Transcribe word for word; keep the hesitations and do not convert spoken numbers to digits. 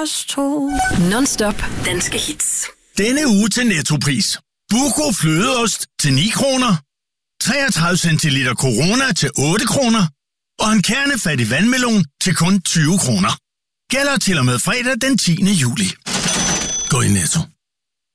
os to. Non-stop danske hits. Denne uge til Nettopris. Buco flødeost til ni kroner. treogtredive centiliter Corona til otte kroner. Og en kernefattig vandmelon til kun tyve kroner. Gælder til og med fredag den tiende juli. Gå i Netto.